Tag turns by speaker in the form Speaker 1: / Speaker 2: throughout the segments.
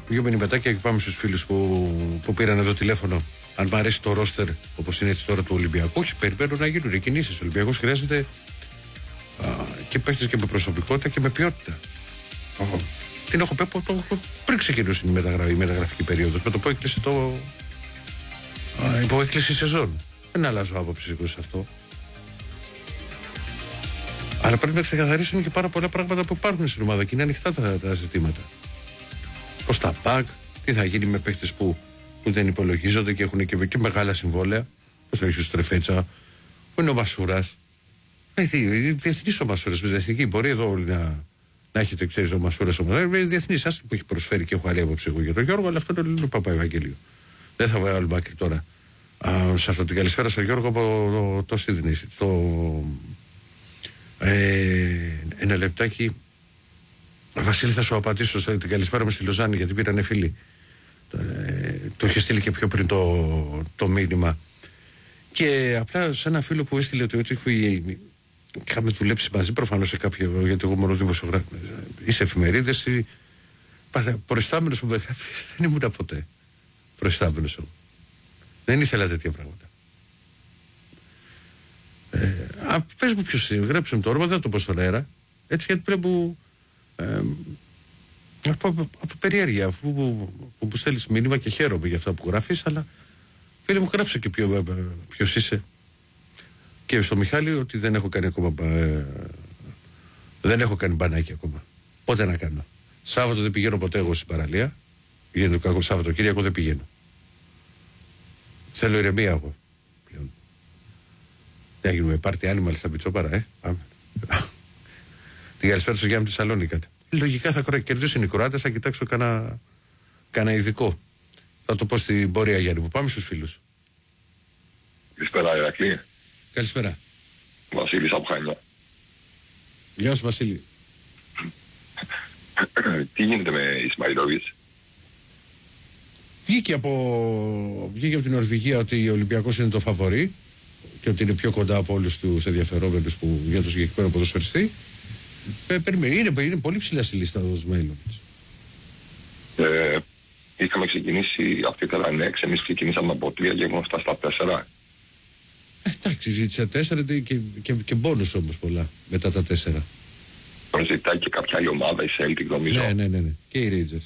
Speaker 1: Δύο μηνυματάκια και πάμε στους φίλους που πήραν εδώ τηλέφωνο. Αν μ' αρέσει το ρόστερ όπως είναι έτσι τώρα του Ολυμπιακού, όχι, περιμένω να γίνουν κινήσεις. Ο Ολυμπιακός χρειάζεται και παίχτες και με προσωπικότητα και με ποιότητα. Την έχω πει πριν ξεκινήσει η μεταγραφική περίοδος. Με το που έκλεισε έκλεισε η σεζόν. Δεν αλλάζω άποψη σε αυτό. Αλλά πρέπει να ξεκαθαρίσουν και πάρα πολλά πράγματα που υπάρχουν στην ομάδα και είναι ανοιχτά τα ζητήματα. Πώς τα πακ, τι θα γίνει με παίχτες που δεν υπολογίζονται και έχουν και μεγάλα συμβόλαια. Πώς θα έχει ο Στρεφέτσα, που είναι ο Μασούρας. Διεθνής ο Μασούρας, με διεθνική. Μπορεί εδώ να έχετε, ξέρεις, ο Μασούρας. Είναι διεθνής άσχη που έχει προσφέρει και έχω άλλη άποψη εγώ για τον Γιώργο, αλλά αυτό είναι ο Παπαευαγγέλιο. Δεν θα βάλουμε άκρη τώρα. Σε αυτό την καλησπέρα στον Γιώργο από το Σίδνεϊ. Ένα λεπτάκι. Βασίλη, θα σου απαντήσω την καλησπέρα μου στη Λοζάνη, γιατί πήρανε φίλοι. Το είχε στείλει και πιο πριν το μήνυμα. Και απλά σε ένα φίλο που έστειλε ότι είχαμε δουλέψει μαζί, προφανώς σε κάποιο, γιατί εγώ μόνο δημοσιογράφο, είσαι εφημερίδες ή προϊστάμενος που δεν ήμουν ποτέ προϊστάμενος εγώ. Δεν ήθελα τέτοια πράγματα. Πες μου ποιος είναι, γράψε μου το όνομα, δεν θα το πω στον αέρα. Έτσι, γιατί πρέπει από περιέργεια, αφού που στέλνεις μήνυμα και χαίρομαι για αυτά που γράφεις, αλλά φίλε μου, γράψε και ποιος είσαι. Και στο Μιχάλη ότι δεν έχω κάνει ακόμα δεν έχω κάνει μπανάκι ακόμα. Πότε να κάνω. Σάββατο δεν πηγαίνω ποτέ εγώ στην παραλία. Πηγαίνω το Σαββατοκύριακο δεν πηγαίνω. Θέλω ηρεμία εγώ πλέον. Δεν γίνουμε πάρτι animal στα Πιτσόπαρα, Πάμε. Την καλησπέρα στο Γιάννη Θεσσαλονίκα. Λογικά θα κερδίσουν οι Κροάτες, θα κοιτάξω κανένα ειδικό. Θα το πω στην πορεία, Γιάννη μου. Πάμε στους φίλους.
Speaker 2: Καλησπέρα, Ηρακλή.
Speaker 1: Καλησπέρα.
Speaker 2: Βασίλης από Χανιά.
Speaker 1: Γεια σου, Βασίλη.
Speaker 2: Τι γίνεται με Ισμαηλόβιτς?
Speaker 1: Βγήκε από την Νορβηγία ότι ο Ολυμπιακός είναι το φαβορί και ότι είναι πιο κοντά από όλους τους ενδιαφερόμενους για το συγκεκριμένο ποδοσφαιριστή. Είναι πολύ ψηλά στη λίστα ο Ισμαηλόβιτς.
Speaker 2: Είχαμε ξεκινήσει, αυτοί ήθελαν 6, εμείς ξεκινήσαμε από 3 και έχουμε φτάσει στα 4.
Speaker 1: Εντάξει, ζήτησε 4 και μπόνους όμως πολλά μετά τα 4.
Speaker 2: Τον ζητάει και κάποια άλλη ομάδα, η Celtic νομίζω.
Speaker 1: Ναι. Και οι Rangers.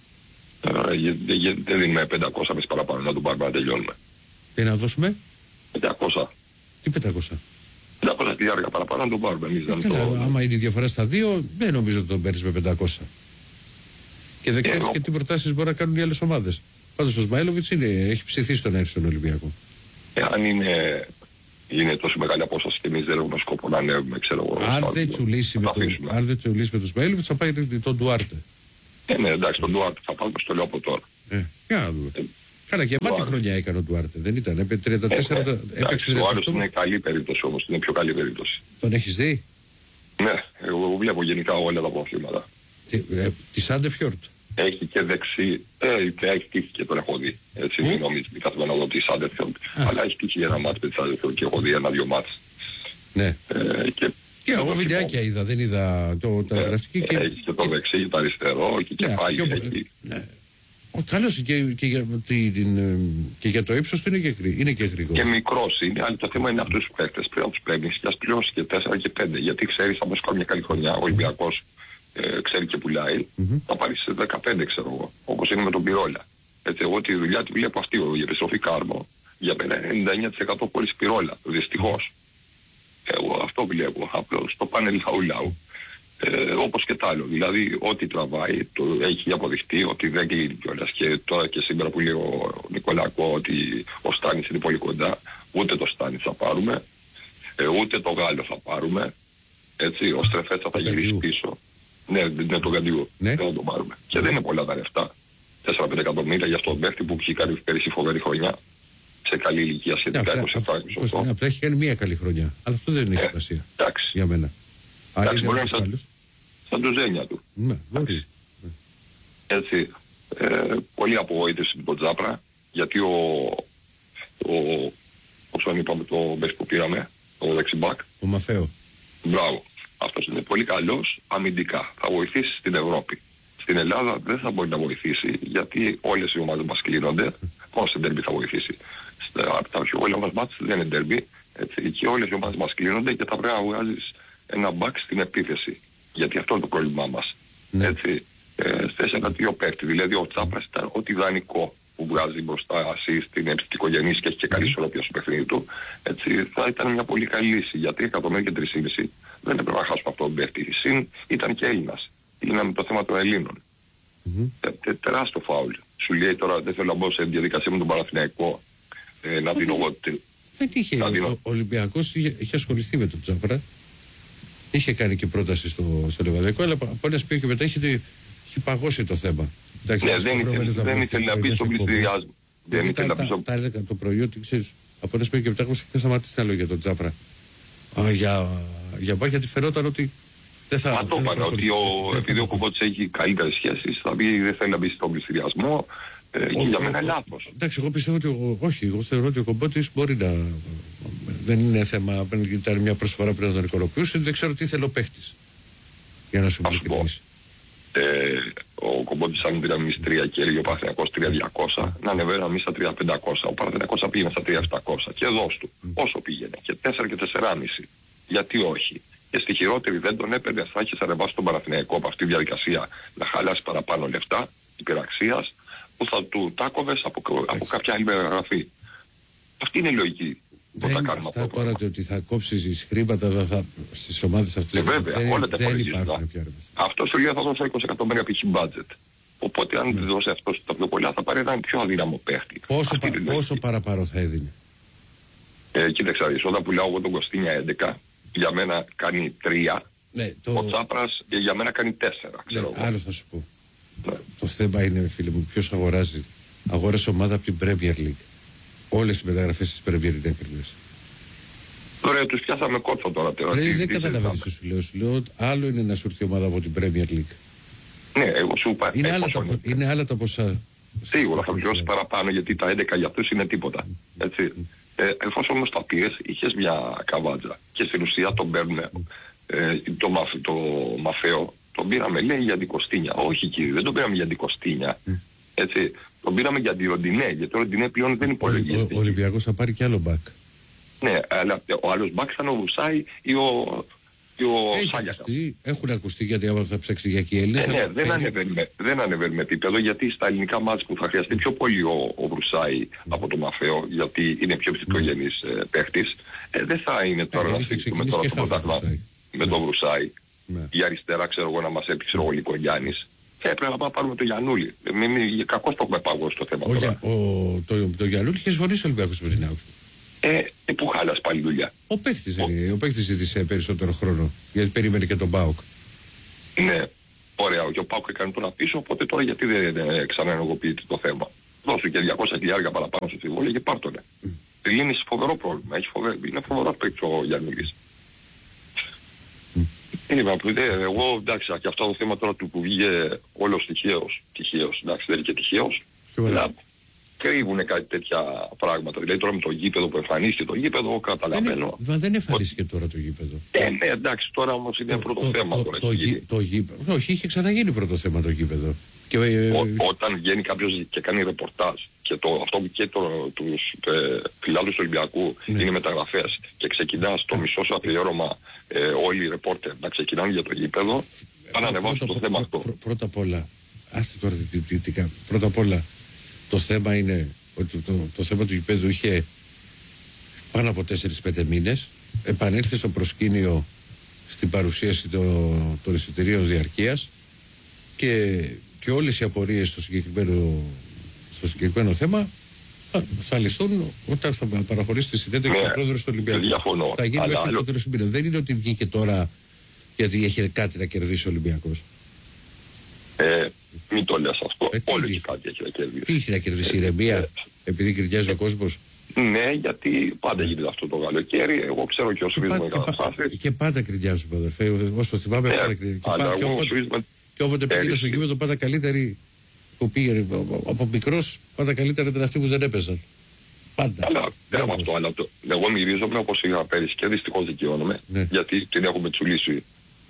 Speaker 2: Δεν δίνουμε 500 εμείς παραπάνω να τον πάρουμε να τελειώνουμε.
Speaker 1: Τι να δώσουμε?
Speaker 2: 500.
Speaker 1: Τι 500?
Speaker 2: 500 χιλιάρικα παραπάνω να τον πάρουμε εμείς.
Speaker 1: Άμα είναι η διαφορά στα 2, δεν νομίζω ότι τον παίρνεις με 500. Και δεν ξέρεις και τι προτάσεις μπορεί να κάνουν οι άλλες ομάδες. Πάντως ο Ισμαήλοβιτς έχει ψηθεί να έρθει στον Ολυμπιακό.
Speaker 2: Αν είναι τόσο μεγάλη απόσταση και εμείς δεν έχουμε σκοπό να ανέβουμε, ξέρω εγώ.
Speaker 1: Αν δεν τσουλήσει με τον Ισμαήλοβιτς θα πάει τον Ντουάρτε.
Speaker 2: Ναι, εντάξει, τον Ντουάρτε θα πάμε, στο λέω από τώρα.
Speaker 1: Για να δούμε. Καλά, και μάτι χρονιά έκανε ο Ντουάρτε, δεν ήταν? 34 έπαιξε.
Speaker 2: Ο άλλος είναι καλή περίπτωση όμως, είναι πιο καλή περίπτωση.
Speaker 1: Τον έχεις δει?
Speaker 2: Ναι, εγώ βλέπω γενικά όλα τα προβλήματα.
Speaker 1: Τη Σάντεφιορτ.
Speaker 2: Έχει και δεξί, έχει τύχει και τον έχω δει. Έτσι, μην νομίζεις, μην κάθομαι να δω τη Σάντεφιορτ. Αλλά έχει τύχει ένα μάτς με τη Σάντεφιορτ και έχω δει 1-2 μάτς.
Speaker 1: Ναι. Και εγώ βιντεάκια είδα, δεν είδα τα γραφτική.
Speaker 2: Έχει και το δεξί και το αριστερό και κεφάλι εκεί.
Speaker 1: Ο καλός και για το ύψος του είναι και γρήγορος.
Speaker 2: Και μικρός είναι, αλλά το θέμα είναι αυτούς τους παίκτες. Πρέπει να τους πλέγνεις και ας πληρώσεις και 4 και 5. Γιατί ξέρεις, θα μας κάνει μια καλή χρονιά. Ο Ολυμπιακός ξέρει και πουλάει. Θα πάρει σε 15, ξέρω εγώ. Όπως είναι με τον Πυρόλα. Έτσι, εγώ τη δουλειά τη βλέπω αυτή, η επιστροφή Κάρμο. Για μένα 99% πώληση Πυρόλα. Δυστυχώς. Εγώ αυτό βλέπω. Απλώς το πάνελ χαουλάου. Όπως και τ' άλλο. Δηλαδή, ό,τι τραβάει, το έχει αποδειχτεί ότι δεν γίνει κιόλας. Και τώρα και σήμερα που λέει ο Νικολακό ότι ο Στάνης είναι πολύ κοντά, ούτε το Στάνης θα πάρουμε, ούτε το Γάλλο θα πάρουμε. Έτσι, ο Στρεφέτσα θα γυρίσει πίσω. Ναι, το Γαντιού. Δεν θα το πάρουμε. Και δεν είναι πολλά τα λεφτά. 4-5 εκατομμύρια για αυτόν τον παίχτη που έχει κάνει πέρυσι φοβερή χρονιά. Σε καλή ηλικία σχετικά, 27-28.
Speaker 1: Απλά έχει κάνει μια καλή χρονιά. Αλλά αυτό δεν έχει σημασία για μένα.
Speaker 2: Εντάξει, μπορεί να είναι σαν το Ζένια του.
Speaker 1: Ναι, μπορεί.
Speaker 2: Έτσι, πολύ απογοήτευση με τον Τζάπρα, γιατί όπως είπαμε το μπες που πήραμε, το δεξιμπάκ.
Speaker 1: Ο Μαφέο.
Speaker 2: Μπράβο. Αυτός είναι πολύ καλός αμυντικά. Θα βοηθήσει στην Ευρώπη. στην Ελλάδα δεν θα μπορεί να βοηθήσει, γιατί όλες οι ομάδες μας κλείνονται. Μόνο στην ντέρμπι θα βοηθήσει. Από τα πιο όλα μας μάτς δεν είναι ντέρμπι. Και όλες οι ομάδες μας κλείνονται και θα πρέπει να βγάζεις ένα μπακ στην επίθεση. Γιατί αυτό είναι το πρόβλημά μας.
Speaker 1: Ναι.
Speaker 2: Έτσι, θες ένα δύο παίκτη. Δηλαδή ο Τσάπρας ήταν ό,τι ιδανικό που βγάζει μπροστά στην οικογενής και έχει και καλή ισορροπία στο παιχνίδι του. Έτσι, θα ήταν μια πολύ καλή λύση. Γιατί 1,3 δεν έπρεπε να χάσουμε αυτόν τον παίκτη. Συν ήταν και Έλληνας. Είναι το θέμα των Ελλήνων. Τεράστιο φάουλ. Σου λέει τώρα δεν θέλω να μπω σε διαδικασία με τον Παναθηναϊκό να δίνω εγώ.
Speaker 1: Δεν είχε. Ο Ολυμπιακός είχε ασχοληθεί με τον Τσάπρα. Είχε κάνει και πρόταση στο Λεβαδιακό, αλλά από ένα σπίτι και μετά είχε παγώσει το θέμα. Εντάξει,
Speaker 2: ναι, δεν ήθελε να πει στον πληστηριασμό. Δεν ήθελε να πει στον.
Speaker 1: Τα έλεγα το πρωί ότι ξέρεις, από ένα σπίτι και μετά είχα σταματήσει να λέω για τον Τσάπρα. Γιατί φαινόταν ότι δεν θα.
Speaker 2: Μα το είπαν ότι επειδή ο Κομπότης έχει καλύτερες σχέσεις, θα πει δεν θέλει να μπει στον πληστηριασμό. Και για μένα λάθος.
Speaker 1: Εντάξει, εγώ πιστεύω ότι. Όχι, εγώ θεωρώ ότι ο Κομπότης μπορεί να. Δεν είναι θέμα. Ήταν μια προσφορά που να τον ικανοποιούσε. Δεν ξέρω τι θέλει ο παίχτης. Για να σου πω.
Speaker 2: Ο Κομπότης αν πήραμε εμείς 3 και έλεγε ο Παναθηναϊκός 3.200, να ανεβαίναμε εμείς στα 3.500. Ο Παναθηναϊκός θα πήγαινε στα 3.700 και δώσ' του. Όσο πήγαινε. Και 4 και 4,5. Γιατί όχι. Και στη χειρότερη δεν τον έπαιρνε, θα έχεις ανεβάσει τον Παναθηναϊκό από αυτή τη διαδικασία να χαλάσει παραπάνω λεφτά υπεραξίας που θα του τάκοβες από κάποια άλλη μεταγραφή. Αυτή είναι η λογική.
Speaker 1: Αυτά τώρα ότι θα κόψεις χρήματα στις ομάδες αυτές.
Speaker 2: Βέβαια, όλα τα
Speaker 1: υπάρχουν πια.
Speaker 2: Αυτό σου λέει θα δώσω 20 εκατομμύρια π.χ. budget. Οπότε αν δεν δώσει αυτό τα πιο πολλά θα πάρει έναν πιο αδύναμο παίχτη.
Speaker 1: Πόσο παραπάνω θα έδινε?
Speaker 2: Κοίταξε, όταν πουλάω εγώ τον Κωστίνια 11, για μένα κάνει 3.
Speaker 1: Ναι,
Speaker 2: ο Τσάπρας για μένα κάνει 4. Ξέρω
Speaker 1: ναι, άλλο θα σου πω. Ναι. Το θέμα είναι, φίλε μου, ποιος αγοράζει. Αγόρασε ομάδα από την Premier League. Όλες οι μεταγραφές της Premier είναι ακριβές.
Speaker 2: Τώρα τους πιάσαμε κότσο τώρα.
Speaker 1: Δεν καταλαβαίνεις τι σου λέω. Σου λέω άλλο είναι να σου έρθει ομάδα από την Premier League.
Speaker 2: Ναι, εγώ σου είπα.
Speaker 1: Είναι άλλα τα ποσά.
Speaker 2: Σίγουρα θα πληρώσεις παραπάνω γιατί τα 11 για αυτούς είναι τίποτα. Έτσι. Εφόσον όμως τα πήρες, είχες μια καβάτζα. Και στην ουσία τον παίρνουμε. Το Μαφαίο τον πήραμε λέει για την Κωστίνια. Όχι κύριε, δεν τον πήραμε για την Κωστίνια. Έτσι. Τον πήραμε για τη Ροντινέ, γιατί ο Ροντινέ πλέον δεν υπολογίζει.
Speaker 1: Ο Ολυμπιακός θα πάρει και άλλο μπακ.
Speaker 2: Ναι, αλλά ο άλλος μπακ θα είναι ο Βουσάη ή ο Σάλιακα.
Speaker 1: Έχουν ακουστεί γιατί άμα θα ψάξει για εκεί Έλληνες.
Speaker 2: Ναι, δεν ανεβαίνουμε επίπεδο, γιατί στα ελληνικά μάτς που θα χρειαστεί πιο πολύ ο Βρουσάη από το Μαφαίο, γιατί είναι πιο ψυχογενής παίχτης, δεν θα είναι τώρα να στήσουμε τώρα το πρωτάθλημα με τον Βρουσάη. Η αριστερά ξέρω εγώ να μας έπαιξε ο Λικογιάννης. Πρέπει να πάρουμε το Γιαννούλη. Κακώς το έχουμε πάγω στο θέμα τώρα.
Speaker 1: Το Γιαννούλη είχε συμφωνήσει ο Ολυμπιακός με την άκουσα.
Speaker 2: Που χάλασε πάλι δουλειά.
Speaker 1: Ο παίκτης ζήτησε περισσότερο χρόνο, γιατί περίμενε και τον ΠΑΟΚ.
Speaker 2: Ναι, ωραία. Και ο ΠΑΟΚ έκανε τον απίσω, οπότε τώρα γιατί δεν ξαναενεργοποιείται το θέμα. Δώσου και 200.000 παραπάνω στο συμβόλαιο και πάρτονε. Λύνεις φοβερό πρόβλημα. Είναι φοβερό παίκτης ο Γιαννούλης. Εγώ εντάξει, και αυτό το θέμα τώρα του που βγήκε όλος τυχαίος, εντάξει δεν είναι και τυχαίος, αλλά κρύβουνε κάτι τέτοια πράγματα. Δηλαδή τώρα με το γήπεδο που εμφανίστηκε το γήπεδο, καταλαβαίνω.
Speaker 1: Δεν εμφανίστηκε τώρα το γήπεδο.
Speaker 2: Ναι, εντάξει, τώρα όμως είναι πρώτο θέμα τώρα.
Speaker 1: Το γήπεδο. Όχι, είχε ξαναγίνει πρώτο θέμα το γήπεδο.
Speaker 2: Όταν βγαίνει κάποιος και κάνει ρεπορτάζ και αυτό και τους φιλάδους του Ολυμπιακού είναι μεταγραφές και ξεκινά στο μισό σου αφιέρωμα όλοι οι ρεπόρτερ να ξεκινάνε για το γήπεδο, θα ανεβάσουν το θέμα αυτό.
Speaker 1: Πρώτα απ' όλα, άστε τώρα πρώτα απ' όλα, το θέμα είναι ότι το θέμα του γήπεδου είχε πάνω από 4-5 μήνες, επανήλθε στο προσκήνιο στην παρουσίαση των εισιτηρίων διαρκείας και όλες οι απορίες στο συγκεκριμένο θέμα θα λυθούν όταν θα παραχωρήσει τη συνέντευξη του πρόεδρου του Ολυμπιακού.
Speaker 2: Διαφωνώ.
Speaker 1: Θα γίνει μέχρι το τέλος του μήνα. Δεν είναι ότι βγήκε τώρα γιατί έχει κάτι να κερδίσει ο Ολυμπιακός.
Speaker 2: Μην το λες αυτό. Όλοι κάτι έχει να κερδίσει.
Speaker 1: Τι έχει να κερδίσει, η ηρεμία, επειδή κριτιάζει ο κόσμος?
Speaker 2: Ναι, γιατί πάντα γίνεται αυτό το καλοκαίρι. Εγώ ξέρω και ο Σουίζμαν οι καταστάσεις.
Speaker 1: Και πάντα κριτιάζουμε, αδερφέ. Όσο θυμάμαι, πάντα κριτιάζουμε. Και όποτε πήγαινε στο γήπεδο πάντα καλύτεροι που πήγαινε από μικρός, πάντα καλύτερα ήταν αυτοί που δεν έπαιζαν. Πάντα.
Speaker 2: Αλλά δεν είμαι αυτό, αλλά εγώ μυρίζομαι όπως είχα πέρυσι και δυστυχώς δικαιώνομαι, γιατί την έχουμε τσουλήσει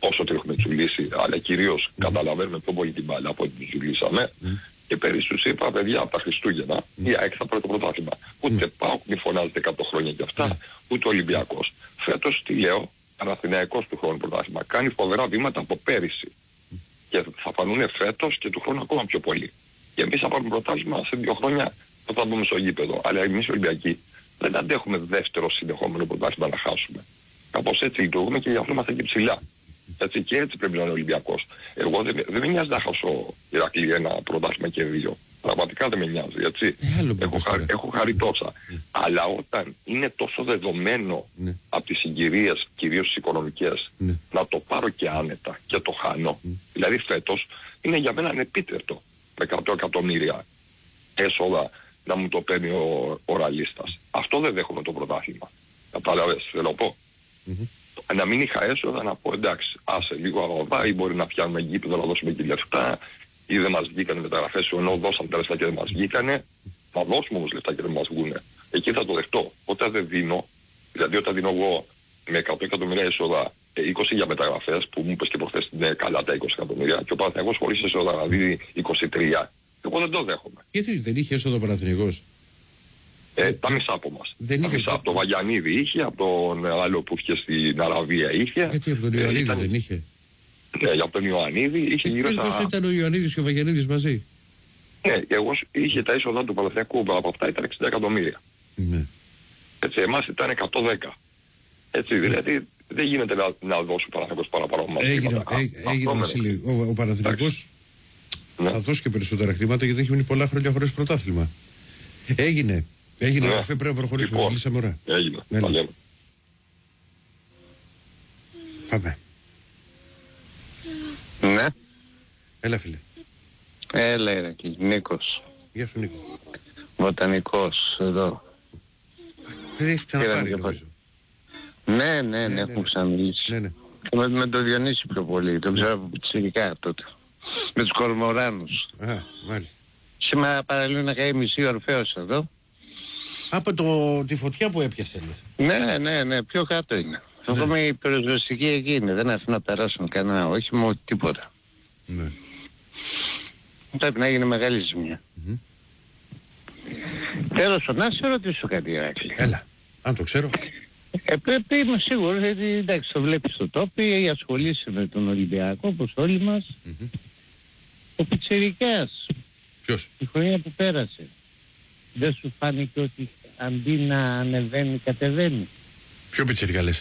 Speaker 2: όσο την έχουμε τσουλήσει, αλλά κυρίως καταλαβαίνουμε πιο πολύ την μπάλα από ό,τι την τσουλήσαμε. Και πέρυσι τους είπα, παιδιά, από τα Χριστούγεννα, η ΑΕΚ θα πάρει το πρωτάθλημα. Ούτε ΠΑΟΚ, μη φωνάζετε 100 χρόνια κι αυτά, ούτε Ολυμπιακός. Φέτος, τι λέω, Παναθηναϊκός του χρόνου πρωτάθλημα. Κάνει φοβερά βήματα από πέρυσι. Και θα φανούν φέτος και του χρόνου ακόμα πιο πολύ. Και εμείς θα πάρουμε πρωτάθλημα σε 2 χρόνια θα μπούμε στο γήπεδο. Αλλά εμείς οι Ολυμπιακοί δεν αντέχουμε δεύτερο συνεχόμενο πρωτάθλημα να χάσουμε. Κάπως έτσι λειτουργούμε και γι' αυτό είμαστε εκεί ψηλά. Έτσι και έτσι πρέπει να είναι ο Ολυμπιακός. Εγώ δεν με νοιάζει να χάσω Ηρακλή ένα πρωτάθλημα και 2. Πραγματικά δεν με νοιάζει, έτσι. Έχω χαρεί τόσα. Αλλά όταν είναι τόσο δεδομένο από τις συγκυρίες, κυρίως τις οικονομικές, να το πάρω και άνετα και το χάνω. Δηλαδή φέτος είναι για μένα ανεπίτρεπτο με 100 εκατομμύρια έσοδα να μου το παίρνει ο ραλίστας. Αυτό δεν δέχομαι το πρωτάθλημα. Κατάλαβες, θέλω να πω. Να μην είχα έσοδα να πω εντάξει, άσε λίγο αγωδά ή μπορεί να πιάνουμε γήπεδο να δώσουμε και λεφτά ή δεν μας βγήκανε μεταγραφές ενώ δώσαμε τα λεφτά και δεν μας βγήκανε. Θα δώσουμε όμως λεφτά και δεν μας βγούνε. Εκεί θα το δεχτώ. Όταν δεν δίνω, δηλαδή όταν δίνω εγώ με 100 εκατομμύρια έσοδα 20 για μεταγραφές που μου είπες και προχθές είναι καλά τα 20 εκατομμύρια και ο Παναθηναϊκός χωρίς έσοδα να δίνει 23, εγώ δεν το δέχομαι.
Speaker 1: Γιατί δεν είχε έσοδα ο Παναθηναϊκός?
Speaker 2: Τα μισά από μας.
Speaker 1: Δεν είχε.
Speaker 2: Από τον Βαγιανίδη είχε, από τον άλλο που είχε στην Αραβία είχε.
Speaker 1: Γιατί από τον Ιωαννίδη δεν είχε?
Speaker 2: Ναι, από τον Ιωαννίδη είχε γύρω στα...
Speaker 1: Πώς ήταν ο Ιωαννίδης και ο Βαγιανίδης μαζί?
Speaker 2: Ναι, εγώ είχε τα έσοδα του Παναθηναϊκού από αυτά ήταν 60 εκατομμύρια.
Speaker 1: Ναι.
Speaker 2: Έτσι, εμάς ήταν 110. Έτσι, δηλαδή δεν γίνεται να δώσει ο Παναθηναϊκός παραπάνω μας.
Speaker 1: Έγινε Βασίλη, ο Παναθηναϊκός θα δώσει και περισσότερα χρήματα γιατί έχει μείνει πολλά χρόνια χωρίς πρωτάθλημα. Έγινε. Έγινε, ναι. Πρέπει να προχωρήσουμε.
Speaker 2: Λοιπόν,
Speaker 1: μιλήσαμε ωραία.
Speaker 2: Έγινε. Θα λέμε.
Speaker 1: Πάμε.
Speaker 3: Ναι.
Speaker 1: Έλα φίλε.
Speaker 3: Έλα Ηρακλή, Νίκος.
Speaker 1: Γεια σου Νίκο.
Speaker 3: Βοτανικός εδώ.
Speaker 1: Δεν έχεις ξαναπάρει νομίζω.
Speaker 3: Ναι, έχουμε ξαναμιλήσει.
Speaker 1: Ναι.
Speaker 3: Με τον Διονύση πιο πολύ, τον ξέρω από πιτσιρικά τότε. Με τους Κορμοράνους.
Speaker 1: Α, μάλιστα.
Speaker 3: Σήμερα παραλίγο να καεί μισή Ορφέος εδώ.
Speaker 1: Από τη φωτιά που έπιασε λες.
Speaker 3: Ναι, πιο κάτω είναι. Ακόμα η πυροσβεστική εκεί είναι, δεν αφήνω να περάσουν κανένα όχημα ούτε τίποτα.
Speaker 1: Ναι.
Speaker 3: Πρέπει να γίνει μεγάλη ζημιά. Τέλος, να σε ρωτήσω κάτι Ηρακλή.
Speaker 1: Έλα, αν το ξέρω.
Speaker 3: Πρέπει, είμαι σίγουρος, γιατί εντάξει το βλέπεις στο τόπι, ασχολείσαι με τον Ολυμπιακό όπως όλοι μας. Ο Πιτσιρικάς.
Speaker 1: Ποιος?
Speaker 3: Η χρονιά που πέρασε. Δεν σου φάνηκε ότι αντί να ανεβαίνει κατεβαίνει?
Speaker 1: Ποιο Πιτσιρικα λες?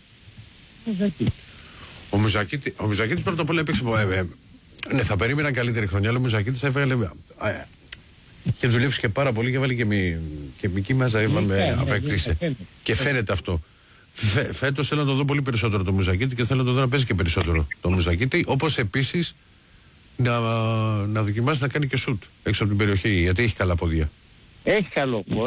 Speaker 3: Ο
Speaker 1: Μουζακίτης. Ο Μουζακίτης πρώτα απ' όλα έπαιξε. Ναι, θα περίμενα καλύτερη χρονιά, αλλά ο Μουζακίτης θα έβγαλε. Είχε δουλέψει και πάρα πολύ και έβαλε και μική μάζα απέκτησε. Και φαίνεται αυτό. Φέτος θέλω να το δω πολύ περισσότερο το Μουζακίτη και θέλω να το δω να παίζει και περισσότερο το Μουζακίτη. Όπως επίσης να δοκιμάσει να κάνει και σουτ έξω από την περιοχή, γιατί έχει καλά πόδια.
Speaker 3: Έχει καλό πόδι.